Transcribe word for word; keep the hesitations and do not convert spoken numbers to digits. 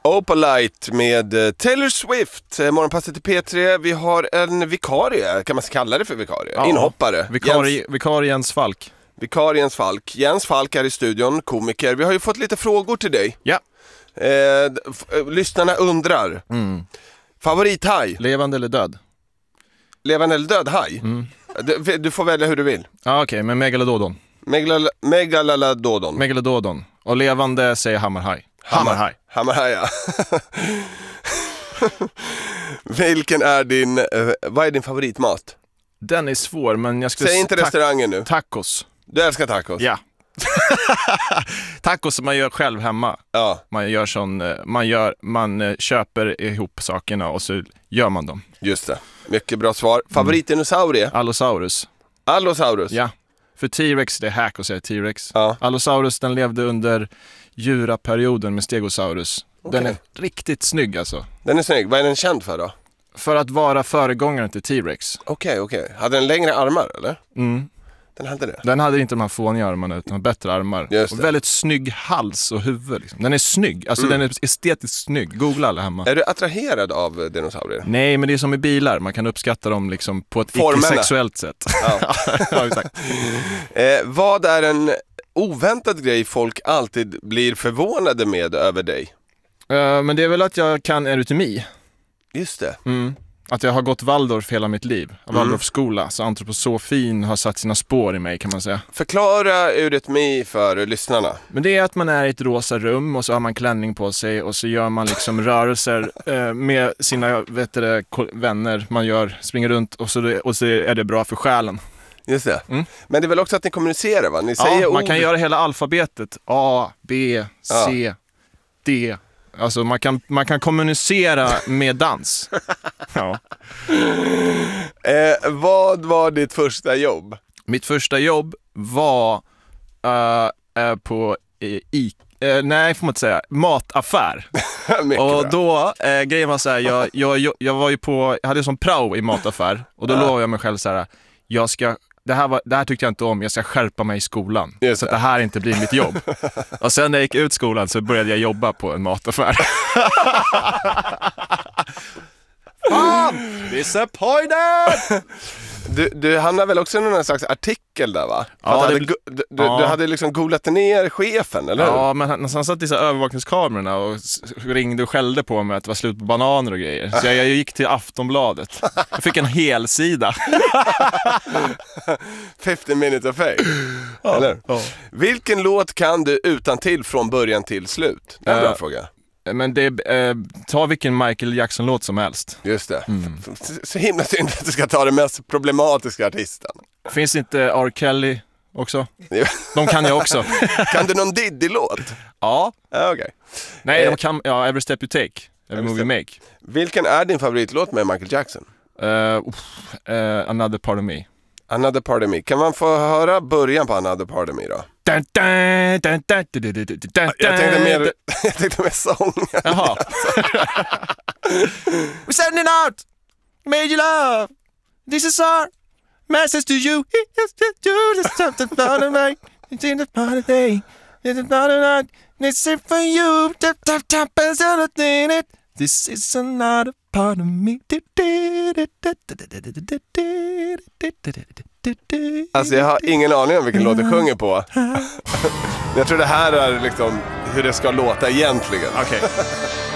Opalite med Taylor Swift. Morgonpasset till P tre. Vi har en vikarie, kan man kalla det för vikarie? Ja. Inhoppare. Vikari, Jens, vikarie Jens Falk. Vikariens Falk. Jens Falk är i studion, komiker. Vi har ju fått lite frågor till dig. Ja. Eh, f- lyssnarna undrar. Mm. Favorithaj? Levande eller död? Levande eller död haj? Mm. Du, du får välja hur du vill. Ja, okej, okay, men Megalodon. Megal- Megalodon. Megalodon. Och levande säger hammarhaj. Hammarhaj. Hammarhaj, ja. Vilken är din, eh, vad är din favoritmat? Den är svår, men jag skulle Säg inte ta- restaurangen nu. Tacos. Du älskar tacos? Ja. Tacos som man gör själv hemma. Ja, Man gör sån, eh, man gör, man eh, köper ihop sakerna och så gör man dem. just det. Mycket bra svar. Favoritdinosaurie? Allosaurus. Allosaurus? Ja. För T-Rex, det är hack att säga T-Rex. Ja. Allosaurus, den levde under Jura-perioden med Stegosaurus. Den Okej. är riktigt snygg alltså. Den är snygg. Vad är den känd för då? För att vara föregångaren till T-Rex. Okej, okej. Hade den längre armar, eller? Mm. Den hade det. Den hade inte de här fåniga armarna utan bättre armar. Just Och det. väldigt snygg hals och huvud. Liksom. Den är snygg. Alltså Mm. den är estetiskt snygg. Googla alla hemma. Är du attraherad av dinosaurier? Nej, men det är som i bilar. Man kan uppskatta dem liksom på ett Formerna. icke-sexuellt sätt. Ja. Ja, exakt. Eh, vad är en oväntad grej folk alltid blir förvånade med över dig? Uh, men det är väl att jag kan eurytmi. Just det. Mm. Att jag har gått Waldorf hela mitt liv. Waldorfskola. Så antroposofin har satt sina spår i mig, kan man säga. Förklara eurytmi för lyssnarna. Men det är att man är i ett rosa rum och så har man klänning på sig och så gör man liksom rörelser eh, med sina vet du, det, ko- vänner. Man gör, springer runt och så, det, och så är det bra för själen. Just det. Mm. Men det är väl också att ni kommunicerar, va? Ni säger Ja, man ord. kan göra hela alfabetet. A, B, C, D. Alltså man kan, man kan kommunicera med dans. Ja. Eh, vad var ditt första jobb? Mitt första jobb var uh, uh, på uh, I, uh, nej får man inte säga, mataffär. Mycket Och bra. då, eh, grejen var så här, jag, jag, jag, jag var ju på, jag hade som prao i mataffär. Och då Ja. lovade jag mig själv så här, jag ska, det här, var, det här tyckte jag inte om, jag ska skärpa mig i skolan. Just så att det. det här inte blir mitt jobb. Och sen när jag gick ut skolan så började jag jobba på en mataffär. Fan! Disappointed! Du, du hamnar väl också i någon slags artikel där, va? För Ja, att det du, blir- hade, du, du, ja. du hade liksom googlat ner chefen, eller hur? Ja, men han, han satt i så här övervakningskamerorna och s- ringde och skällde på mig att det var slut på bananer och grejer. Så jag, jag gick till Aftonbladet. Jag fick en hel sida. femtio minutes of fame. Eller? Ja. Vilken låt kan du utan till från början till slut? Det är en bra Eh, fråga. Men det är, eh, ta vilken Michael Jackson-låt som helst. Just det. Mm. F- f- Så himla synd att du ska ta den mest problematiska artisten. Finns inte R. Kelly också? De kan jag också. Kan du någon Diddy-låt? Ja. Ja, okej. Nej, Eh. de kan, ja, Every Step You Take. Every Every Move You Make. Vilken är din favoritlåt med Michael Jackson? Uh, uh, Another Part of Me. Another Part of Me. Kan man få höra början på Another Part of Me då? Dun, dun, dun, dun, dun, dun, dun, dun, dun, Jag tänkte mer, dun. jag tänkte mer sång. Jaha. We're sending out major love. This is our message to you. This something about a night. It's in the part of day. It's about a night. It's it for you. Tap tap tap is everything it. This is another part of me. Alltså jag har ingen aning om vilken låt du sjunger på. Jag tror det här är liksom hur det ska låta egentligen. Okej.